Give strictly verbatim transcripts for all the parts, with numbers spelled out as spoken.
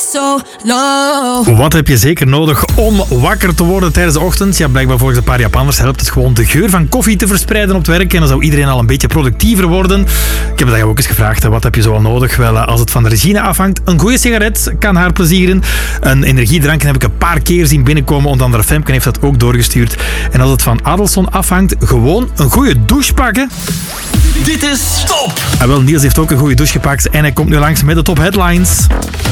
so low. Wat heb je zeker nodig om wakker te worden tijdens de ochtend? Ja, blijkbaar volgens een paar Japanners helpt het gewoon de geur van koffie te verspreiden op het werk. En dan zou iedereen al een beetje productiever worden. Ik heb het ook eens gevraagd, wat heb je zo al nodig? Wel, als het van de Regine afhangt, een goede sigaret kan haar plezieren. Een energiedrank heb ik een paar keer zien binnenkomen. Onder andere Femke heeft dat ook doorgestuurd. En als het van Adelson afhangt, gewoon een goede douche pakken. Dit is Top! En wel, Niels heeft ook een goede douche gepakt en hij komt nu langs met de top headlines.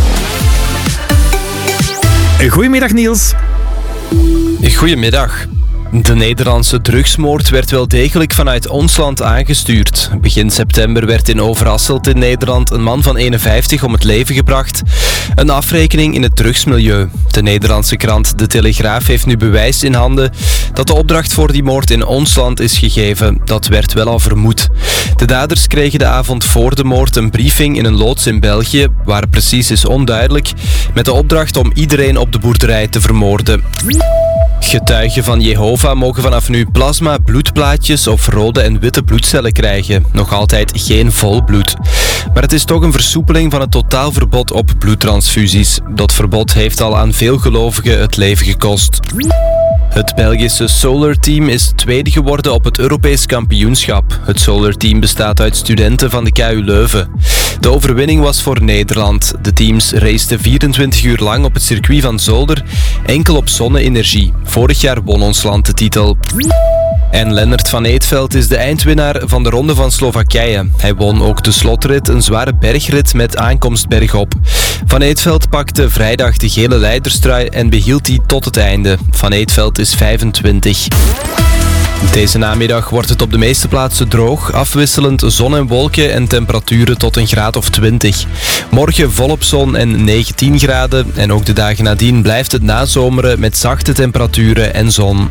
Goedemiddag Niels. Goedemiddag. De Nederlandse drugsmoord werd wel degelijk vanuit ons land aangestuurd. Begin september werd in Overasselt in Nederland een man van eenenvijftig om het leven gebracht. Een afrekening in het drugsmilieu. De Nederlandse krant De Telegraaf heeft nu bewijs in handen dat de opdracht voor die moord in ons land is gegeven. Dat werd wel al vermoed. De daders kregen de avond voor de moord een briefing in een loods in België, waar precies is onduidelijk, met de opdracht om iedereen op de boerderij te vermoorden. Getuigen van Jehovah mogen vanaf nu plasma, bloedplaatjes of rode en witte bloedcellen krijgen. Nog altijd geen vol bloed. Maar het is toch een versoepeling van het totaalverbod op bloedtransfusies. Dat verbod heeft al aan veel gelovigen het leven gekost. Het Belgische Solar Team is tweede geworden op het Europees kampioenschap. Het Solar Team bestaat uit studenten van de K U Leuven. De overwinning was voor Nederland. De teams raceten vierentwintig uur lang op het circuit van Zolder, enkel op zonne-energie. Vorig jaar won ons land de titel. En Lennart van Eetveld is de eindwinnaar van de Ronde van Slowakije. Hij won ook de slotrit, een zware bergrit met aankomst bergop. Van Eetveld pakte vrijdag de gele leiderstrui en behield die tot het einde. Van Eetveld is vijfentwintig. Deze namiddag wordt het op de meeste plaatsen droog, afwisselend zon en wolken en temperaturen tot een graad of twintig. Morgen volop zon en negentien graden en ook de dagen nadien blijft het nazomeren met zachte temperaturen en zon.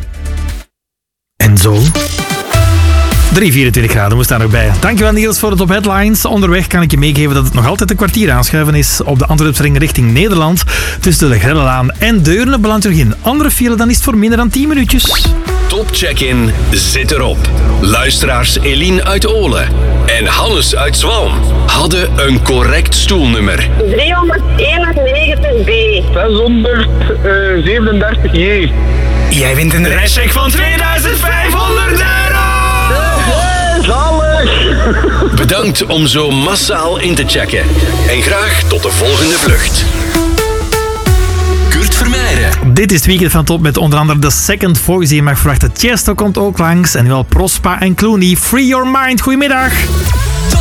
En zo. drie, vierentwintig graden moest daar nog bij. Dankjewel Niels voor de top headlines. Onderweg kan ik je meegeven dat het nog altijd een kwartier aanschuiven is op de Antwerpsring richting Nederland. Tussen de Grellelaan en Deurne belandt er geen andere file, dan is het voor minder dan tien minuutjes. Top check-in zit erop. Luisteraars Eline uit Olen en Hannes uit Zwalm hadden een correct stoelnummer. driehonderdeenennegentig B. zeshonderdzevenendertig J. Jij wint een reischeck van tweeduizend vijfhonderd euro! Zalig! Bedankt om zo massaal in te checken. En graag tot de volgende vlucht. Kurt Vermeijren. Dit is het weekend van Top met onder andere The Second Voice. Je mag verwachten, Tiesto komt ook langs. En wel Prospa en Clooney. Free Your Mind. Goedemiddag.